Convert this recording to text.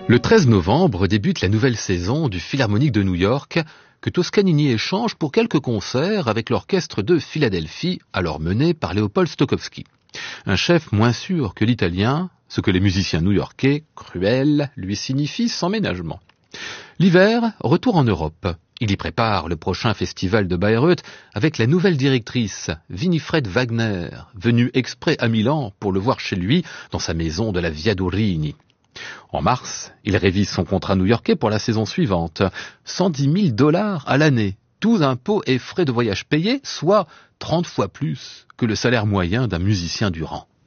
Le 13 novembre débute la nouvelle saison du Philharmonique de New York que Toscanini échange pour quelques concerts avec l'orchestre de Philadelphie, alors mené par Léopold Stokowski. Un chef moins sûr que l'italien, ce que les musiciens new-yorkais, cruels, lui signifient sans ménagement. L'hiver, retour en Europe. Il y prépare le prochain festival de Bayreuth avec la nouvelle directrice, Winifred Wagner, venue exprès à Milan pour le voir chez lui dans sa maison de la Via Durini. En mars, il révise son contrat new-yorkais pour la saison suivante. $110 000 à l'année, tous impôts et frais de voyage payés, soit 30 fois plus que le salaire moyen d'un musicien du rang.